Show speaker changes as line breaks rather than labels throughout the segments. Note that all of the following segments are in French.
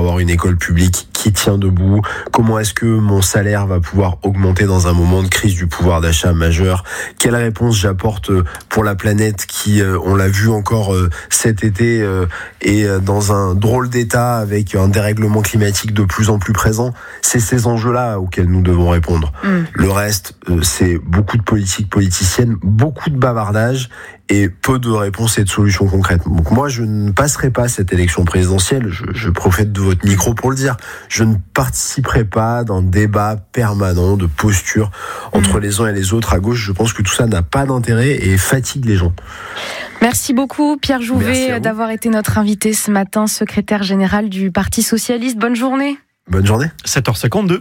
avoir une école publique qui tient debout? Comment est-ce que mon salaire va pouvoir augmenter dans un moment de crise du pouvoir d'achat majeur? Quelle réponse j'apporte pour la planète qui, on l'a vu encore cet été, est dans un drôle d'état avec un dérèglement climatique de plus en plus présent? C'est ces enjeux-là auxquels nous devons répondre. Le reste, c'est beaucoup de politique politicienne, beaucoup de bavardage et peu de réponses et de solutions concrètes. Donc moi, je ne passerai pas cette élection présidentielle, je profite de votre micro pour le dire, je ne participerai pas d'un débat permanent de posture entre les uns et les autres à gauche. Je pense que tout ça n'a pas d'intérêt et fatigue les gens.
Merci beaucoup Pierre Jouvet d'avoir été notre invité ce matin, secrétaire général du Parti Socialiste. Bonne journée.
Bonne journée.
7h52.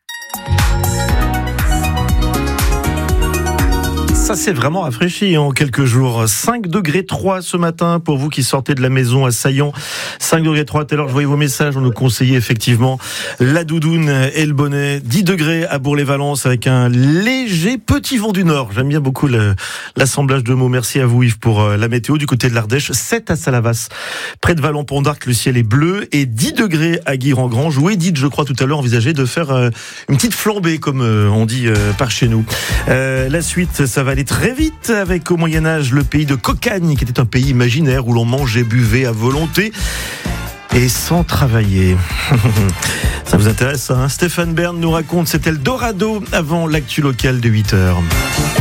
Ça s'est vraiment rafraîchi en quelques jours. 5 degrés 3 ce matin pour vous qui sortez de la maison à Saillant. 5 degrés 3. Tout à l'heure, je voyais vos messages. On nous conseillait effectivement la doudoune et le bonnet. 10 degrés à Bourg-les-Valences avec un léger petit vent du nord. J'aime bien beaucoup l'assemblage de mots. Merci à vous Yves pour la météo. Du côté de l'Ardèche, 7 à Salavas. Près de Vallon-Pont d'Arc, le ciel est bleu et 10 degrés à Guire-en-Grange. Où Edith, je crois tout à l'heure, envisageait de faire une petite flambée comme on dit par chez nous. La suite, ça va aller très vite avec au Moyen-Âge le pays de Cocagne qui était un pays imaginaire où l'on mangeait, buvait à volonté et sans travailler. Ça vous intéresse, hein? Stéphane Bern nous raconte, c'était le Dorado avant l'actu local de 8h.